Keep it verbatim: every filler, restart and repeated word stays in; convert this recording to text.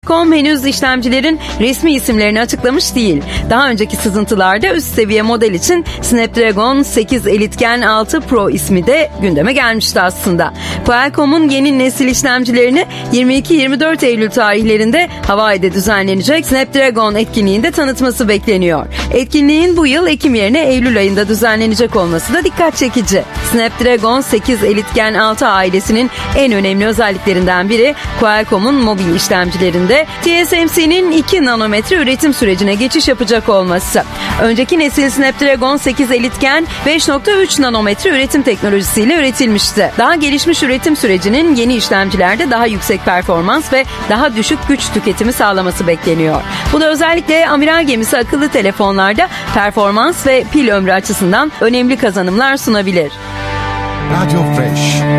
Qualcomm henüz işlemcilerin resmi isimlerini açıklamış değil. Daha önceki sızıntılarda üst seviye model için Snapdragon sekiz Elite Gen altı Pro ismi de gündeme gelmişti aslında. Qualcomm'un yeni nesil işlemcilerini yirmi iki yirmi dört Eylül tarihlerinde Hawaii'de düzenlenecek Snapdragon etkinliğinde tanıtması bekleniyor. Etkinliğin bu yıl Ekim yerine Eylül ayında düzenlenecek olması da dikkat çekici. Snapdragon sekiz Elite Gen altı ailesinin en önemli özelliklerinden biri Qualcomm'un mobil işlemcilerinde T S M C'nin iki nanometre üretim sürecine geçiş yapacak olması. Önceki nesil Snapdragon sekiz Elite Gen beş nokta üç nanometre üretim teknolojisiyle üretilmişti. Daha gelişmiş üretim sürecinin yeni işlemcilerde daha yüksek performans ve daha düşük güç tüketimi sağlaması bekleniyor. Bu da özellikle amiral gemisi akıllı telefonlarda performans ve pil ömrü açısından önemli kazanımlar sunabilir. Radio Fresh.